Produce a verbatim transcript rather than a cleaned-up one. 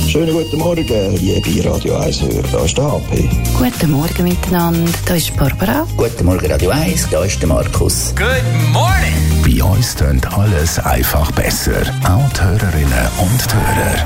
Schönen guten Morgen, liebe Radio eins-Hörer, da ist der H P. Guten Morgen miteinander, da ist Barbara. Guten Morgen Radio eins, da ist der Markus. Good morning! Bei uns tönt alles einfach besser. Auch die Hörerinnen und die Hörer.